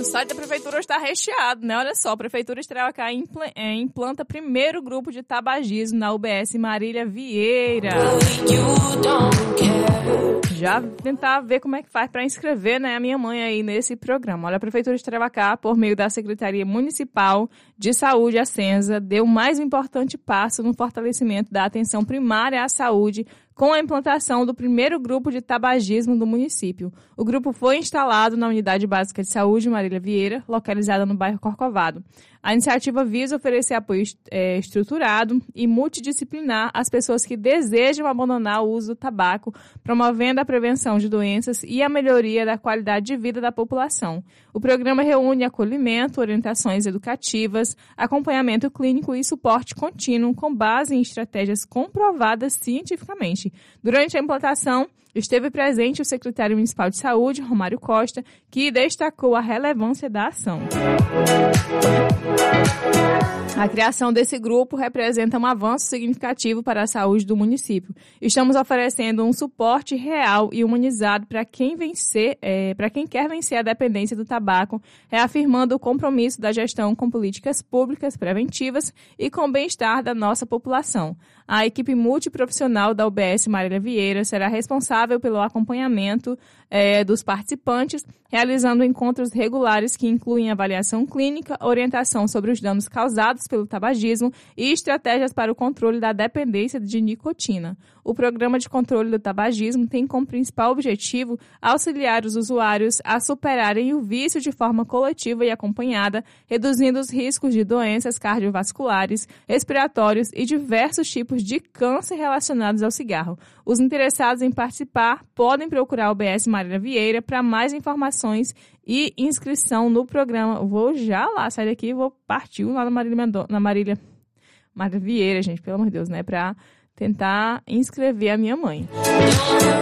site da prefeitura está recheado, né? Olha só, a prefeitura de Tarauacá implanta primeiro grupo de tabagismo na UBS Marília Vieira. Já tentar ver como é que faz para inscrever, né, a minha mãe aí nesse programa. Olha, a prefeitura de Tarauacá, por meio da Secretaria Municipal de Saúde, a SENSA, deu o mais importante passo no fortalecimento da atenção primária à saúde com a implantação do primeiro grupo de tabagismo do município. O grupo foi instalado na Unidade Básica de Saúde Marília Vieira, localizada no bairro Corcovado. A iniciativa visa oferecer apoio estruturado e multidisciplinar às pessoas que desejam abandonar o uso do tabaco, promovendo a prevenção de doenças e a melhoria da qualidade de vida da população. O programa reúne acolhimento, orientações educativas, acompanhamento clínico e suporte contínuo com base em estratégias comprovadas cientificamente. Durante a implantação, esteve presente o secretário municipal de saúde, Romário Costa, que destacou a relevância da ação. A criação desse grupo representa um avanço significativo para a saúde do município. Estamos oferecendo um suporte real e humanizado para quem quer vencer a dependência do tabaco, reafirmando o compromisso da gestão com políticas públicas preventivas e com o bem-estar da nossa população. A equipe multiprofissional da UBS Marília Vieira será responsável pelo acompanhamento dos participantes, realizando encontros regulares que incluem avaliação clínica, orientação sobre os danos causados pelo tabagismo e estratégias para o controle da dependência de nicotina. O programa de controle do tabagismo tem como principal objetivo auxiliar os usuários a superarem o vício de forma coletiva e acompanhada, reduzindo os riscos de doenças cardiovasculares, respiratórios e diversos tipos de câncer relacionados ao cigarro. Os interessados em participar podem procurar a UBS Marília Vieira para mais informações e inscrição no programa. Vou já lá, sair daqui e vou partir lá na Marília Vieira, gente, pelo amor de Deus, né? Para tentar inscrever a minha mãe.